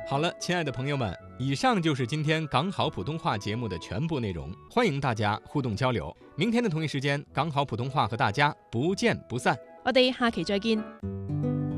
好了，亲爱的朋友们，以上就是今天港好普通话节目的全部内容，欢迎大家互动交流。明天的同一时间，港好普通话和大家不见不散。 我哋下期再見。